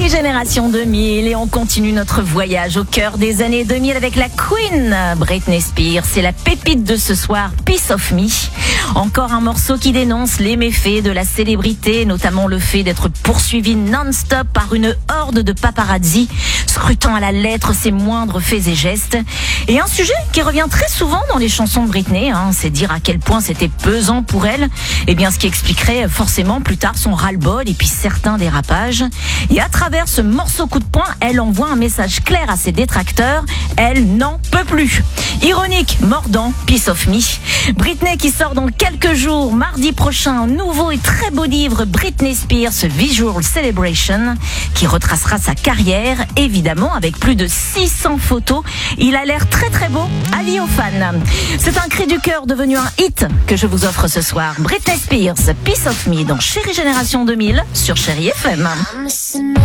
Chérie Génération 2000 et on continue notre voyage au cœur des années 2000 avec la Queen Britney Spears. C'est la pépite de ce soir, Piece of Me. Encore un morceau qui dénonce les méfaits de la célébrité, notamment le fait d'être poursuivi non-stop par une horde de paparazzi, scrutant à la lettre ses moindres faits et gestes. Et un sujet qui revient très souvent dans les chansons de Britney, c'est dire à quel point c'était pesant pour elle. Eh bien, ce qui expliquerait forcément plus tard son ras-le-bol et puis certains dérapages. Et à travers ce morceau coup de poing, elle envoie un message clair à ses détracteurs. Elle n'en peut plus. Ironique, mordant, Piece of Me. Britney qui sort dans quelques jours, mardi prochain, un nouveau et très beau livre, Britney Spears Visual Celebration, qui retracera sa carrière, évidemment, avec plus de 600 photos. Il a l'air très très beau, avis aux fans. C'est un cri du cœur devenu un hit que je vous offre ce soir. Britney Spears, Piece of Me dans Chérie Génération 2000 sur Chérie FM.